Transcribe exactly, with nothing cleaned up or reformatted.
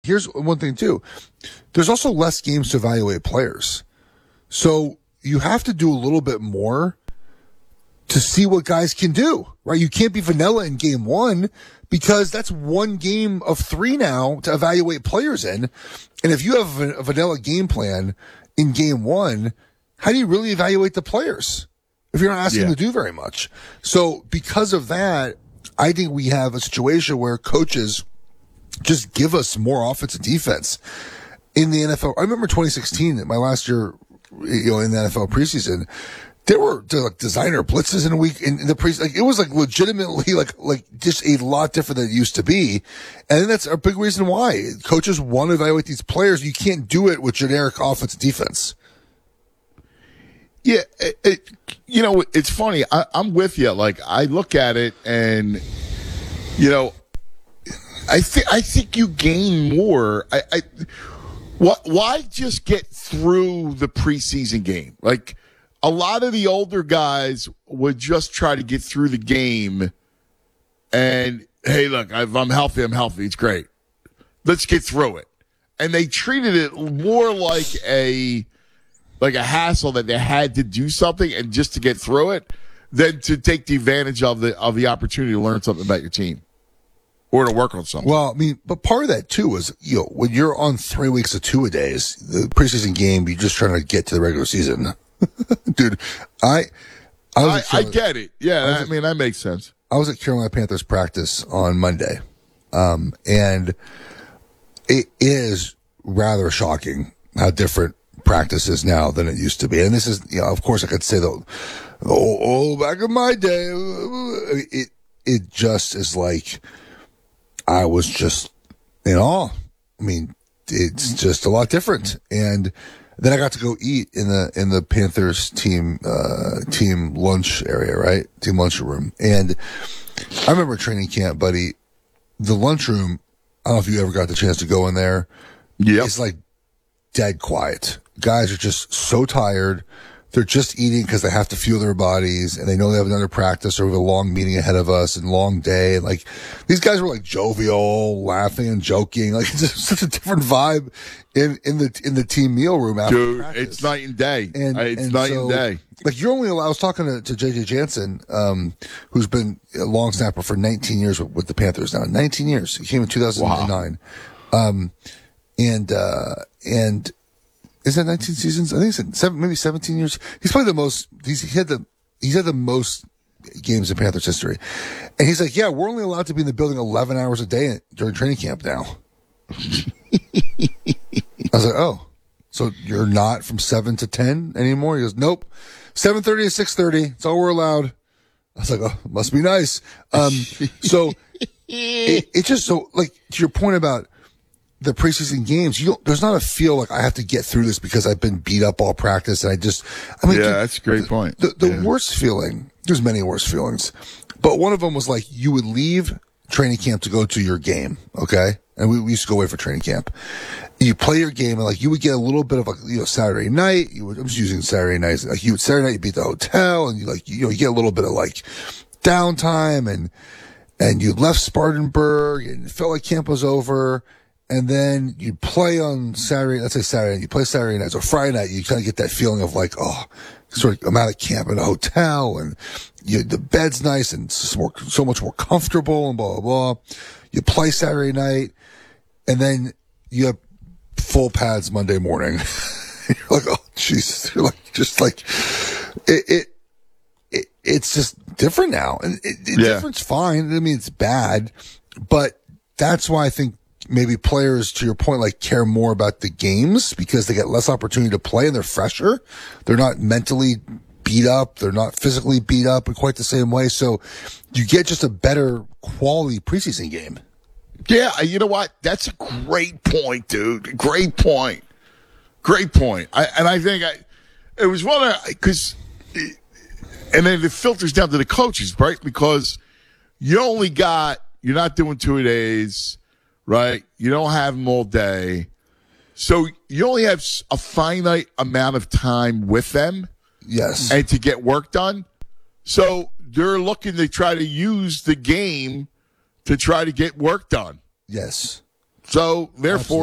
Here's one thing too. There's also less games to evaluate players. So you have to do a little bit more to see what guys can do, right? You can't be vanilla in game one because that's one game of three now to evaluate players in. And if you have a vanilla game plan in game one, how do you really evaluate the players if you're not asking yeah. them to do very much? So because of that, I think we have a situation where coaches just give us more offense and defense in the N F L. I remember twenty sixteen, my last year, you know, in the N F L preseason, there were like designer blitzes in a week in, in the pre. Like it was like legitimately like like just a lot different than it used to be, and that's a big reason why coaches want to evaluate these players. You can't do it with generic offense and defense. Yeah, it, it, you know, it's funny. I, I'm with you. Like I look at it, and you know, I think I think you gain more. I, I what? Why just get through the preseason game? Like a lot of the older guys would just try to get through the game, and hey, look, if I'm healthy, I'm healthy. It's great. Let's get through it. And they treated it more like a like a hassle that they had to do something and just to get through it than to take the advantage of the of the opportunity to learn something about your team or to work on something. Well, I mean, but part of that too was, you know, when you're on three weeks of two-a-days, the preseason game, you're just trying to get to the regular season. Dude, I I, was I, I get it. Yeah, I, I mean, that makes sense. I was at Carolina Panthers practice on Monday, um, and it is rather shocking how different practice is now than it used to be. And this is, you know, of course I could say the, oh, oh back in my day, it, it just is like, I was just in awe. I mean, it's just a lot different. And then I got to go eat in the, in the Panthers team, uh, team lunch area, right? Team lunchroom. And I remember training camp, buddy, the lunchroom, I don't know if you ever got the chance to go in there. Yeah. It's like dead quiet. Guys are just so tired. They're just eating because they have to fuel their bodies, and they know they have another practice or we have a long meeting ahead of us and long day. And like these guys were like jovial, laughing and joking. Like it's just such a different vibe in in the in the team meal room after Dude, practice. it's night and day. And, it's and night so, and day. Like you're only allowed, I was talking to, to J J Jansen, um, who's been a long snapper for nineteen years with, with the Panthers now. nineteen years. He came in two thousand nine. Wow. Um, and, uh, and is that nineteen seasons? I think it's seven, maybe seventeen years. He's probably the most, he's, he had the, he's had the most games in Panthers history. And he's like, yeah, we're only allowed to be in the building eleven hours a day during training camp now. I was like, oh, so you're not from seven to ten anymore? He goes, nope. seven thirty to six thirty. That's all we're allowed. I was like, oh, must be nice. Um, so it, it's just so, like, to your point about the preseason games, you don't, there's not a feel like I have to get through this because I've been beat up all practice and I just, I mean, yeah, dude, that's a great point. The, the yeah. worst feeling, there's many worse feelings, but one of them was like you would leave training camp to go to your game. Okay. And we, we used to go away for training camp. You play your game and like you would get a little bit of a, you know, Saturday night. You would, I'm just using Saturday nights. Like you would, Saturday night, you beat the hotel and you like, you know, you get a little bit of like downtime and, and you left Spartanburg and it felt like camp was over. And then you play on Saturday, let's say Saturday night, you play Saturday night, or Friday night, you kind of get that feeling of like, oh, sort of, I'm out of camp in a hotel and you, the bed's nice and it's more, so much more comfortable and blah, blah, blah. You play Saturday night and then you have full pads Monday morning. You're like, oh, Jesus. You're like, just like, it, it, it it's just different now. And it, it, yeah. different's fine. I mean, it's bad, but that's why I think maybe players, to your point, like care more about the games because they get less opportunity to play and they're fresher. They're not mentally beat up. They're not physically beat up in quite the same way. So you get just a better quality preseason game. Yeah, you know what? That's a great point, dude. Great point. Great point. I, and I think I, it was one of, because, and then it filters down to the coaches, right? Because you only got, you're not doing two days, right? You don't have them all day. So you only have a finite amount of time with them. Yes. And to get work done. So they're looking to try to use the game to try to get work done. Yes. So therefore.